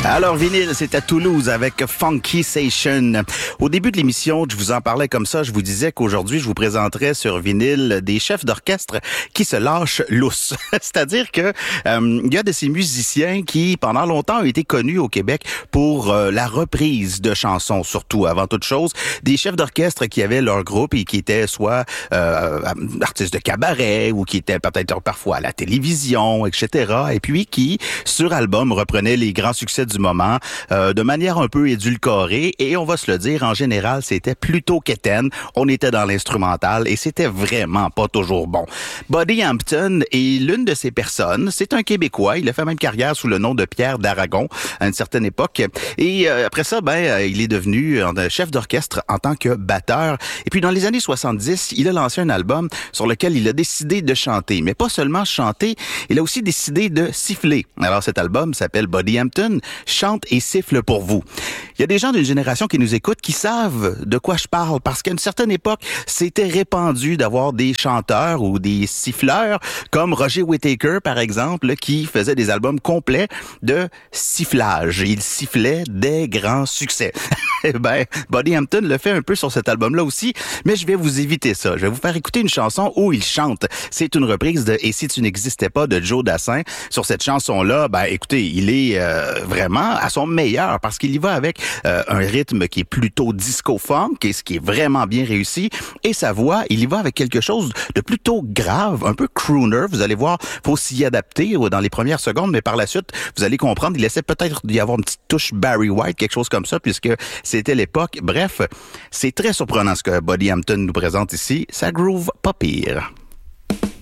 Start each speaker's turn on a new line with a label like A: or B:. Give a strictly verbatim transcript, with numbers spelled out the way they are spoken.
A: Alors, vinyle, c'est à Toulouse avec Funky Station. Au début de l'émission, je vous en parlais comme ça. Je vous disais qu'aujourd'hui, je vous présenterais sur vinyle des chefs d'orchestre qui se lâchent lousse. C'est-à-dire que euh, il y a de ces musiciens qui, pendant longtemps, ont été connus au Québec pour euh, la reprise de chansons, surtout, avant toute chose. Des chefs d'orchestre qui avaient leur groupe et qui étaient soit euh, artistes de cabaret ou qui étaient peut-être parfois à la télévision, et cetera. Et puis qui, sur album, reprenaient les grands succès du moment euh, de manière un peu édulcorée, et on va se le dire, en général, c'était plutôt quétaine. On était dans l'instrumental et c'était vraiment pas toujours bon. Buddy Hampton est l'une de ces personnes. C'est un Québécois. Il a fait même carrière sous le nom de Pierre d'Aragon à une certaine époque. Et euh, après ça, ben, il est devenu euh, chef d'orchestre en tant que batteur. Et puis dans les années soixante-dix, il a lancé un album sur lequel il a décidé de chanter. Mais pas seulement chanter, il a aussi décidé de siffler. Alors cet album s'appelle Buddy Hampton chante et siffle pour vous. Il y a des gens d'une génération qui nous écoutent qui savent de quoi je parle parce qu'à une certaine époque, c'était répandu d'avoir des chanteurs ou des siffleurs comme Roger Whittaker, par exemple, qui faisait des albums complets de sifflage. Il sifflait des grands succès. Ben, Buddy Hampton le fait un peu sur cet album-là aussi, mais je vais vous éviter ça. Je vais vous faire écouter une chanson où il chante. C'est une reprise de « Et si tu n'existais pas » de Joe Dassin. Sur cette chanson-là, ben, écoutez, il est euh, vraiment à son meilleur parce qu'il y va avec euh, un rythme qui est plutôt disco-funk, et ce qui est vraiment bien réussi. Et sa voix, il y va avec quelque chose de plutôt grave, un peu crooner. Vous allez voir, faut s'y adapter dans les premières secondes, mais par la suite, vous allez comprendre, il essaie peut-être d'y avoir une petite touche Barry White, quelque chose comme ça, puisque c'était l'époque. Bref, c'est très surprenant ce que Buddy Hampton nous présente ici. Ça groove pas pire.